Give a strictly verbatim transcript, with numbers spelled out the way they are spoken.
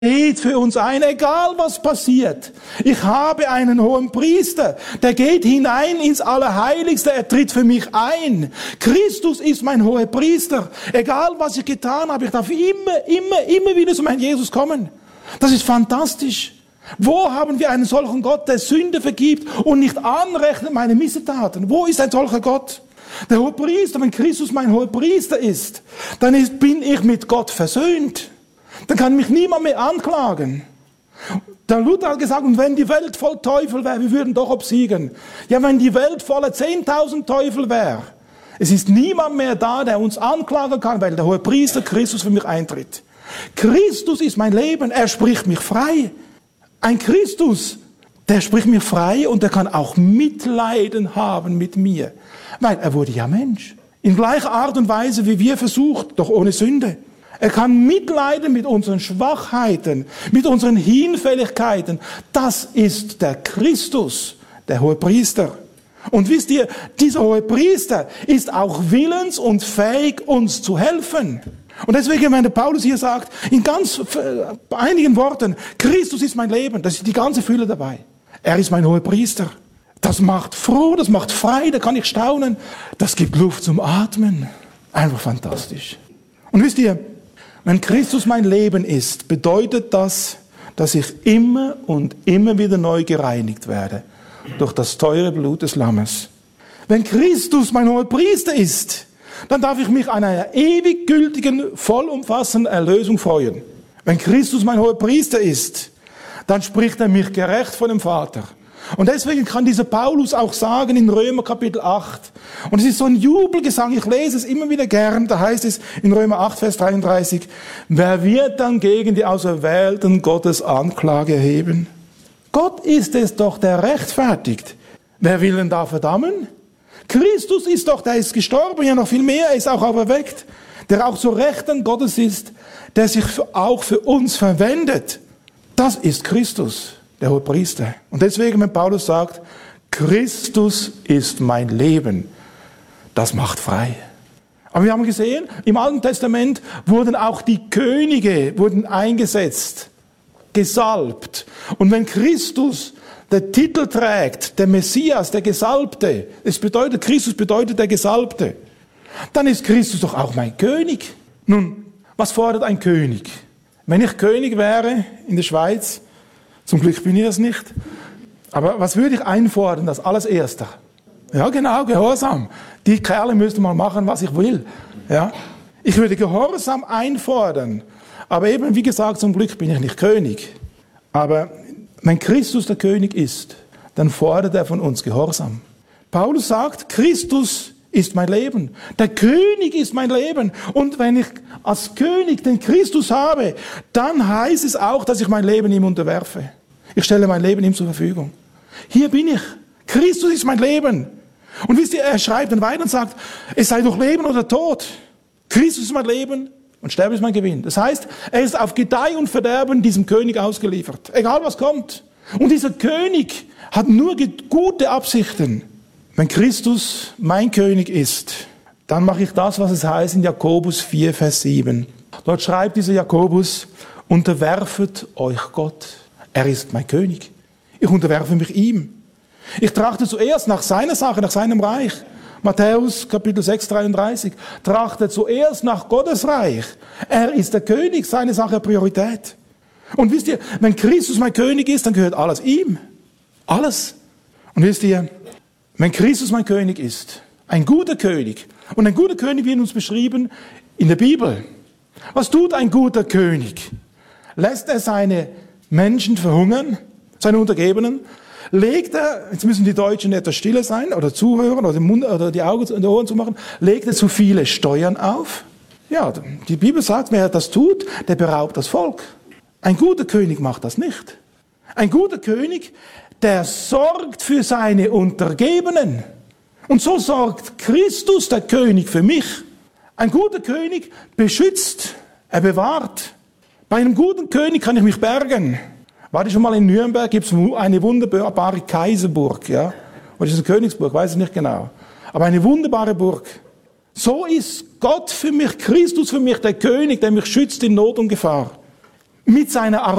steht für uns ein, egal was passiert. Ich habe einen hohen Priester, der geht hinein ins Allerheiligste, er tritt für mich ein. Christus ist mein hoher Priester. Egal was ich getan habe, ich darf immer, immer, immer wieder zu meinem Jesus kommen. Das ist fantastisch. Wo haben wir einen solchen Gott, der Sünde vergibt und nicht anrechnet meine Missetaten? Wo ist ein solcher Gott? Der Hohepriester, wenn Christus mein Hohepriester ist, dann ist, bin ich mit Gott versöhnt. Dann kann mich niemand mehr anklagen. Der Luther hat gesagt, und wenn die Welt voll Teufel wäre, wir würden doch obsiegen. Ja, wenn die Welt voller zehntausend Teufel wäre, es ist niemand mehr da, der uns anklagen kann, weil der Hohepriester Christus für mich eintritt. Christus ist mein Leben, er spricht mich frei. Ein Christus, der spricht mir frei und der kann auch Mitleiden haben mit mir. Weil er wurde ja Mensch. In gleicher Art und Weise, wie wir versucht, doch ohne Sünde. Er kann mitleiden mit unseren Schwachheiten, mit unseren Hinfälligkeiten. Das ist der Christus, der Hohepriester. Und wisst ihr, dieser Hohepriester ist auch willens und fähig, uns zu helfen. Und deswegen, wenn der Paulus hier sagt, in ganz bei einigen Worten, Christus ist mein Leben, das ist die ganze Fülle dabei. Er ist mein Hohepriester. Das macht froh, das macht frei, da kann ich staunen. Das gibt Luft zum Atmen. Einfach fantastisch. Und wisst ihr, wenn Christus mein Leben ist, bedeutet das, dass ich immer und immer wieder neu gereinigt werde durch das teure Blut des Lammes. Wenn Christus mein Hohepriester ist, dann darf ich mich an einer ewig gültigen, vollumfassenden Erlösung freuen. Wenn Christus mein Hohepriester ist, dann spricht er mich gerecht vor dem Vater. Und deswegen kann dieser Paulus auch sagen in Römer Kapitel acht, und es ist so ein Jubelgesang, ich lese es immer wieder gern, da heißt es in Römer acht, Vers dreiunddreißig, wer wird dann gegen die Auserwählten Gottes Anklage erheben? Gott ist es doch, der rechtfertigt. Wer will denn da verdammen? Christus ist doch, der ist gestorben, ja noch viel mehr, er ist auch auferweckt, der auch zu Rechten Gottes ist, der sich auch für uns verwendet. Das ist Christus, der Hohepriester. Und deswegen, wenn Paulus sagt, Christus ist mein Leben, das macht frei. Aber wir haben gesehen, im Alten Testament wurden auch die Könige wurden eingesetzt, gesalbt. Und wenn Christus der Titel trägt, der Messias, der Gesalbte, es bedeutet, Christus bedeutet der Gesalbte, dann ist Christus doch auch mein König. Nun, was fordert ein König? Wenn ich König wäre in der Schweiz, zum Glück bin ich das nicht, aber was würde ich einfordern, das alles Erste? Ja, genau, Gehorsam. Die Kerle müssten mal machen, was ich will. Ja? Ich würde Gehorsam einfordern, aber eben, wie gesagt, zum Glück bin ich nicht König. Aber wenn Christus der König ist, dann fordert er von uns Gehorsam. Paulus sagt, Christus ist mein Leben. Der König ist mein Leben. Und wenn ich als König den Christus habe, dann heißt es auch, dass ich mein Leben ihm unterwerfe. Ich stelle mein Leben ihm zur Verfügung. Hier bin ich. Christus ist mein Leben. Und wisst ihr, er schreibt dann weiter und sagt, es sei doch Leben oder Tod. Christus ist mein Leben und Sterben ist mein Gewinn. Das heißt, er ist auf Gedeih und Verderben diesem König ausgeliefert. Egal was kommt. Und dieser König hat nur gute Absichten. Wenn Christus mein König ist, dann mache ich das, was es heißt in Jakobus vier, Vers sieben. Dort schreibt dieser Jakobus, unterwerfet euch Gott. Er ist mein König. Ich unterwerfe mich ihm. Ich trachte zuerst nach seiner Sache, nach seinem Reich. Matthäus Kapitel sechs, dreiunddreißig. Trachte zuerst nach Gottes Reich. Er ist der König, seine Sache Priorität. Und wisst ihr, wenn Christus mein König ist, dann gehört alles ihm. Alles. Und wisst ihr, wenn Christus mein König ist, ein guter König, und ein guter König wird uns beschrieben in der Bibel. Was tut ein guter König? Lässt er seine Menschen verhungern, seine Untergebenen? Legt er, jetzt müssen die Deutschen etwas stiller sein oder zuhören oder den Mund oder die Augen und die Ohren zumachen, legt er zu viele Steuern auf? Ja, die Bibel sagt, wer das tut, der beraubt das Volk. Ein guter König macht das nicht. Ein guter König, der sorgt für seine Untergebenen. Und so sorgt Christus, der König, für mich. Ein guter König beschützt, er bewahrt. Bei einem guten König kann ich mich bergen. War ich schon mal in Nürnberg, gibt es eine wunderbare Kaiserburg, ja? Oder ist es eine Königsburg, weiß ich nicht genau. Aber eine wunderbare Burg. So ist Gott für mich, Christus für mich, der König, der mich schützt in Not und Gefahr. mit seiner